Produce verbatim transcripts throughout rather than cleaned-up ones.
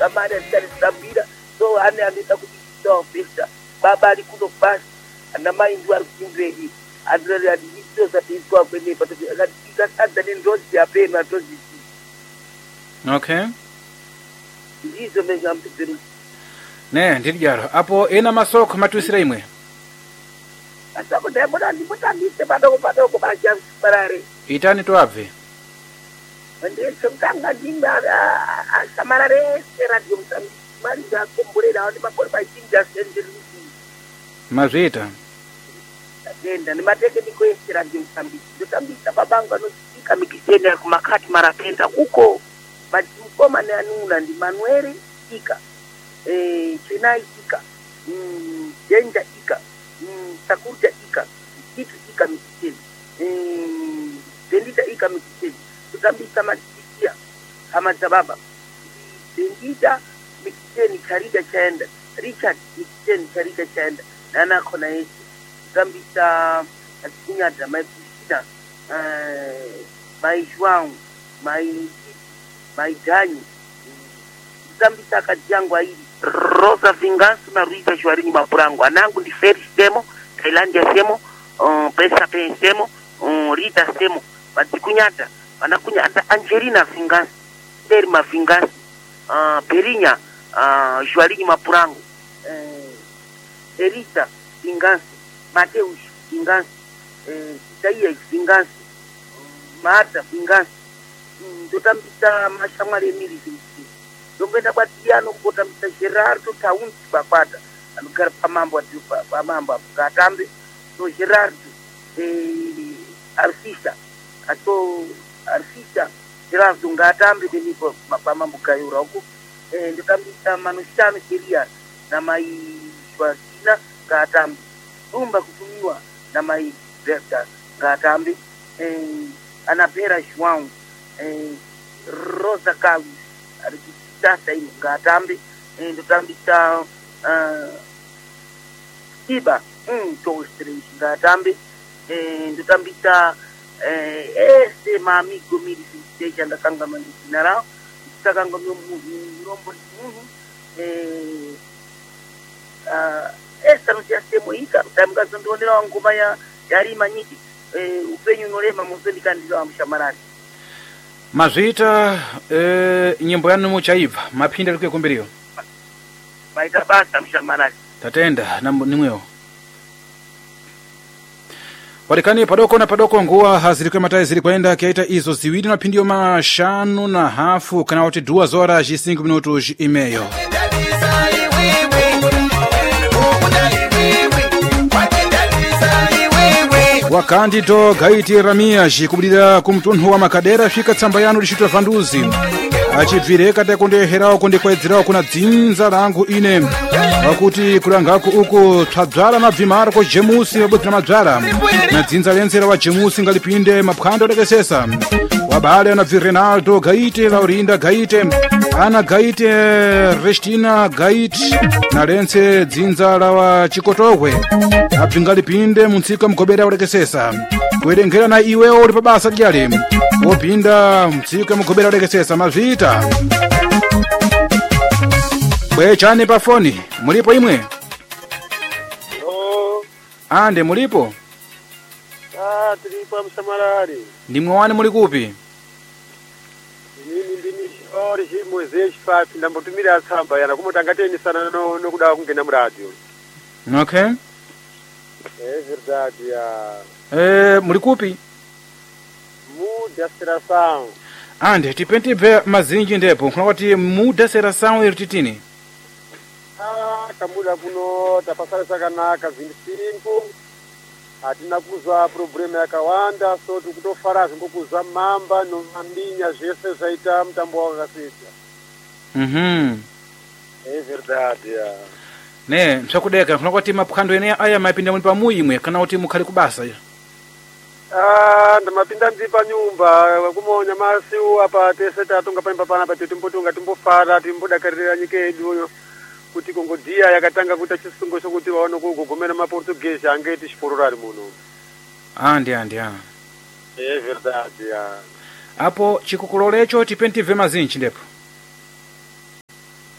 samari azikalizambira so ane anoita kuti itovesta baba ari kuno basi ana mai ndiwo ari kuchimbreri andorari andizvo zvateiswa kwenepa akati ikasadza nendozi yapenu atozvisi okay ndizvo mezvamupedzero ne ndiri jaro apo ena masoko matuisira imwe asako ndaibona ndimutambise padoko padoko bachiasiparare itani toabve ndechokutanga ndinga asamarare radio Mozambique mari dzakomborera ndi makore machinja senderisi mazvita atenda ndi matekiniko ese radio Mozambique ndotambisa babangu anotsika mikiseni ya kumakati marapenda uko madzimukoma neanuna ndi Manuel Ika eh Chenai Ika mm Denja Ika mm Sakuja Ika kitu Ika mikiseni eh Bendita Ika mikiseni tutambisa matisia kama sababa Bendita mikiseni Charida chaenda Richard mikiseni Charida chaenda nana kona yesi tutambisa atinyada maipusita eh mai João mai mai Dani tutambisa kati yangu hili Rosa Vingansu na Ruiza Shwarini Mapurangu anangu ndi Ferris Demo Thailandia Semo uh, Pesa Pen Semo uh, Rita Semo batikunyata banakunyata Angelina Vingansu Derma Vingansu uh, Perinya uh, Shwarini Mapurangu uh, Erita Vingansu Mateus Vingansu uh, Isaia Vingansu uh, Marta Vingansu uh, tutambisa mashamwari Emily Vingansu Dombenda kwatiyano kutambisa Gerardo Taunti bakwata anogara pamambo atipa pamambo katambe so Gerardo eh artista ato artista Gerardo ngatambe benipo pamambo kayura uko eh ndotambisa Manushano Sheria na mai Swasina ngatambe umba kutumiwa na mai Berta ngatambe eh anapera João eh Rosa Kawi sasa hii ngatambe ndotambisa uh Iba mm to street ngatambe ndotambisa eh ese mamigo mili stage ndakanga mandina la takanga nombo munhu eh ah esa no sistema ika tamgazo ndonera ngoma ya yari manyiti eh upenyu nolema muzendikandilo amshamarani mazvita eh nyimbo yanu muchaibva mapinda rikwe kumbiriyo maita basa mshamarani tatenda nambo nimwewo walikani padoko na padoko nguwa hazirikwe matai ziri kwenda kiaita izo ziwidi na pindiyo mashanu na hafu kana wote duas horas e cinco minutos e meio wakandito gaiti Ramias kubudira kumtunhu wa makadera fika tsamba yanu lishitwa vanduzi achibvireka tekundeherawo kundikwedzerawo kuna dzinza langu ine wakuti kulangaku uku tsvadzala mabvimaro ko Jemusi mabudzi na madzvara na dzinza lenzera wa Jemusi ngalipinde maphwando lekesesa wabale na Renaldo Gaite Laurinda Gaite Ana Gaite Restina Gaite na lense dzinza la wa Chikotogwe abvingalipinde munsika mgobera lekesesa kuerengera na iwewo uri pabasa lyale wopinda mutsika mugobera lekesesa mazvita bwechani pa foni mulipo imwe oh ande mulipo ah tulipo msamarari ndimwe wani muli kupi mimi ndini ori chimwezeshi papi ndambotumira atsamba yana kumutangateni sana no nokuda kungena mu radio okay eh verdade ya eh muli kupi muda seração ande tipentibve mazinji ndepo kuna kuti muda seração irtitini ah kamuda kuno tapasara sakanaka vinte e cinco atina kuzwa problema yakawanda so tikutofara zvimbokuzwa mamba nomambinya zvese zvaita mutambo wakasisa mhm eh verdade ya ne msakudeka kuna kuti maphwando ene aya mapinda muli pamuyi imwe kana kuti mukhali kubasa ah ndamapinda ndipa nyumba kumonya masiu apa tese tatunga pamba pana pa timbotunga timbofara timbodakarira nyike yedu kuti kongodia yakatanga kuita chisungo chokuti vaone kugogomera maportuguese angeti chipororari muno andi andi ah eh verdade ya apo chikukulolecho tipentive mazinji ndepo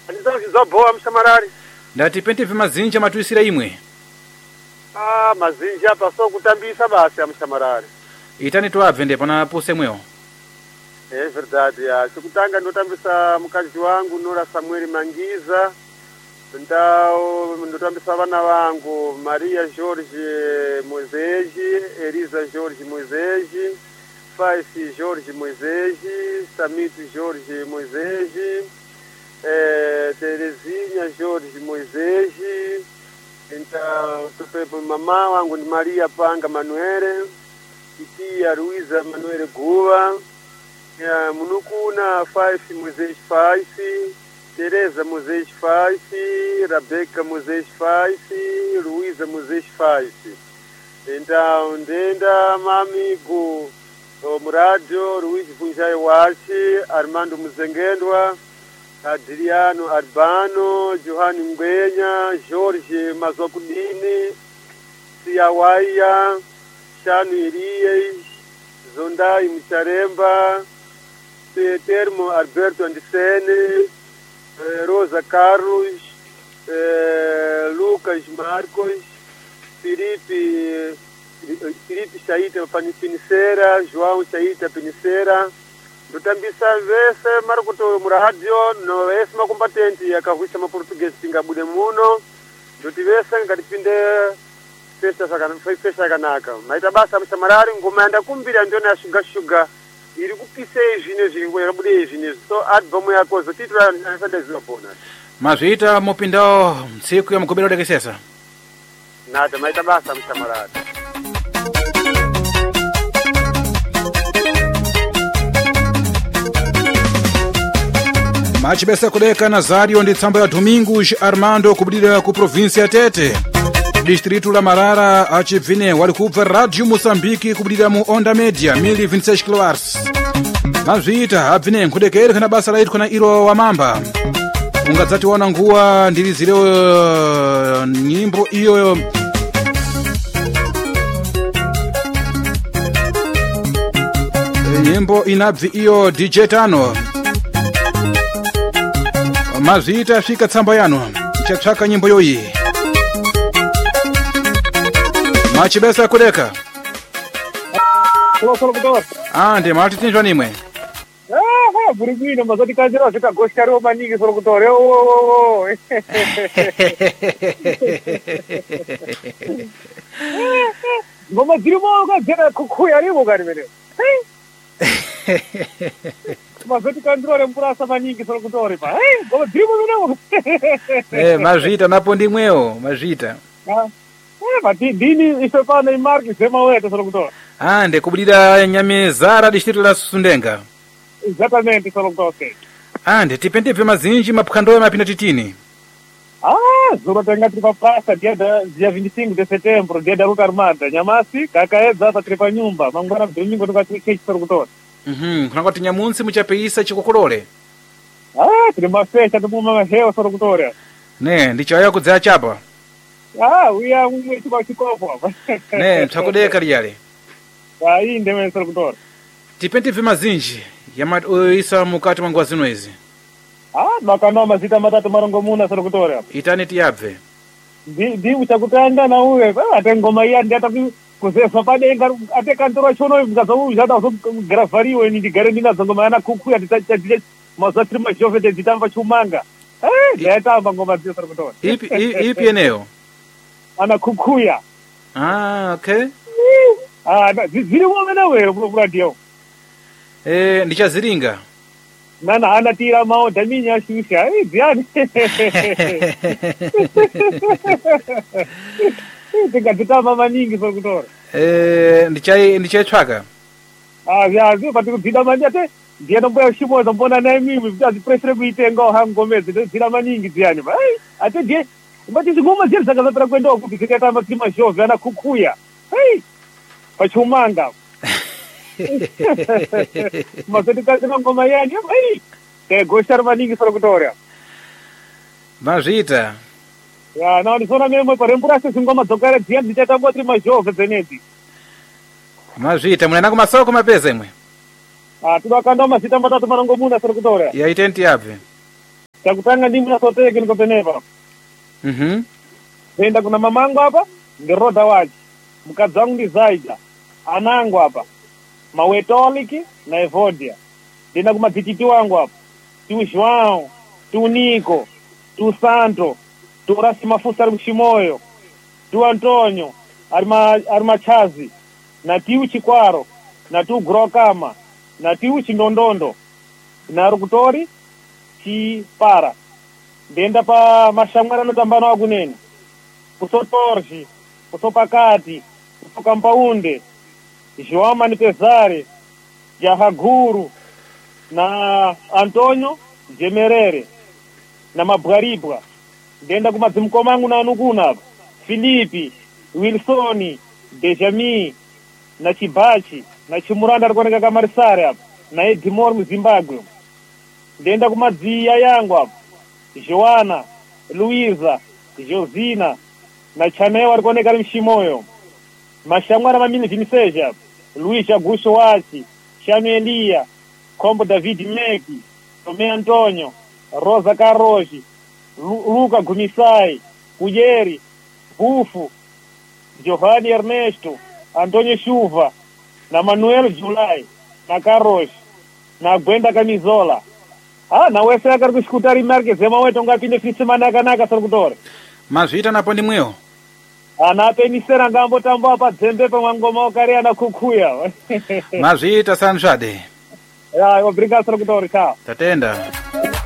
Anizao zizoboa mshamarari. ndati pentepe mazinji amatuisira imwe. Ah, mazinji hapa so kutambisa basi ya mshamarari. Itani tuabve nde pana pose mweo. Eh, verdade ya. Sikutanga ndotambisa mkazi wangu Nora Samuel Mangiza. Ndao ndotambisa wana wangu Maria George Mozeji, Elisa George Mozeji, Faisi George Mozeji, Samito George Mozeji, eh, Terezinha George Mozeji. Então, tupepo mama wangu ni Maria Panga Manuele, Titia Luiza Manuele Gua, ya Munukuna Faisi Mozeji Faisi, Teresa Mozeji Faisi, Rebecca Mozeji Faisi, Luiza Mozeji Faisi. Então, ndenda mamigo o Muradio, Luiz Vunjai Wachi, Armando Muzengendwa, Adriano Arbano, Johanny Ngwenya, Jorge Mazokudini, Siawaya, Shanu Irias, Zondai Micharemba, Termo Alberto Andicene, Rosa Carlos, Lucas Marcos, Felipe, Felipe Chaita Pinicera, João Chaita Pinicera. Ndotambisa vese marukuto muradio no ese makompatenti yakavisa maportuguese tingabude muno ndotivese ngatipinde festa sakana festa sakanaka maita basa mshamarari ngomanda kumbira ndona shuga shuga iri kupise izvine zvingo yabude izvine so album yako zotitwa nasanda zilopona mazvita mupindao tsiku ya mugobero dekesesa nata maita basa mshamarari. Machibesa kudeka Nazario ndi tsamba ya Domingos Armando kubudira ku província ya Tete. Distrito la Marara achibvine wali kubva Radio Moçambique kubudira mu onda media mil e vinte e seis kilohertz. Mazvita abvine nkudekere kana basa laitwa kana iro wa mamba. Ungadzati wana nguwa ndilizire uh, nyimbo iyo nyimbo inabvi iyo D J Tano. Mazita fika tsamba yano chatsaka nyimbo yoyi machibesa kudeka ah ndi mati tinjwa nimwe ah burigwino mazoti kanjira zika goshkaro maningi solo kutore o ngoma dirimo ga jera kukuya ribo gari mere mazoti kanjira mpurasa maningi solo kutore pa eh ngoma dirimo mino eh mazita napo ndimweo mazita ah eh mati dini isopana imarki sema wewe solo kutore ah ndi kubudira Nyamezara distrito la Sundenga. Exatamente, solo kutore ah ndi tipendepe mazinji mapukhandoya mapina titini. ah zoro tenga tripa pasta dia da dia vinte e cinco de setembro dia da luta armada Nyamasi kakaedza sa tripa nyumba mangwana domingo tukatike solo kutore mhm kuna kuti nyamunsi muchapeisa chikokolole ah trima festa tumuma heo solo kutore ne ndichaya kudzaya chapa ah uya umwe tuba chikopo apa ne mtakudeka liyale ah hii ndeme solo kutore tipendepe mazinji yamaisa mukati mwa ngwazi noizi ah makano mazita matatu marongo muna solo kutore itani tiyabve ndi ndi uchakutanga na uwe ate ngoma iya ndi ata kuzefa padenga ate kantora chono ngazo jada so gravariwe ni ndigare ndinga ngoma yana kuku ya titacha mazatri majove de ditamba chumanga eh leta ngoma zi solo kutore ipi ipi eneo ana kukuya ah okay ah zili wona wewe radio eh ndichaziringa nana ana tira mao daminya shusha eh ziani tikatama maningi solo kutore eh ndichai ndichaitsvaka ah yazi pati kudzida manje ate ndiye nomboya shimoza mbona naye mimi kuti pressure kuitenga hangomezi dzira maningi dziyani ai ate ndiye mbati zingoma dziri zakazapera kuenda kuti zikaita matima jove ana kukuya ai pachumanga mazoti kazina ngoma yani ai ke goshar maningi solo kutore mazvita ya na ndisona meme parembura se ngoma dzokare dziya dzichaita ngoti majove dzenezi mazvita munana kumasoko mapeza imwe ah tudakanda mazita matatu marongo muna solo kutore yaitenti yabve chakutanga ndimi nasoteke niko penepa. Mhm. Nenda kuna mamangu hapa ngeroda wachi. Mkazi wangu ndi Zaida. Anangu hapa Mawetoliki na Evodia. Nenda kuma tititi wangu hapa tu João, tu Nico, tu Santo, tu Rasi Mafusa Rushimoyo, tu Antonio Arma Armachazi na tiu Chikwaro na tu Grokama na tiu Chindondondo na Rukutori Chipara. Ndenda pa mashamwara no tambano aguneni kusotorshi kusopakati kusokampaunde Joama Nipezare Jahaguru na Antonio Jemerere na Mabwaribwa. Ndenda kumadzimkomangu na anukuna Filipi Wilsoni Benjamin na Chibachi na Chimuranda alikuoneka kama Marisare hapa na Edmore mu Zimbabwe. Ndenda kumadzia yangu hapa Joana Luiza Josina na Chanewa alikuoneka Mshimoyo. Mashamwara mamini viniseja hapa Luisha Gusho Wachi Chanu Elia Kombo David Meki Tome Antonio Rosa Karoshi Lu Luka Gumisai Kujeri Bufu Giovanni Ernesto Antonio Shuva na Manuel Julai na Karoshi na Gwenda Kamizola. Ah, na wese akari kushikutari marke zema weto ngapinde fisimana kanaka sarukutore. Mazvita napo ndi mwewo. Anape nisera ngambo tambo apa dzembe pa mangoma okari ana kukuya. Mazvita sanzvade. Ya, obrigado sarukutore, ciao. Tatenda.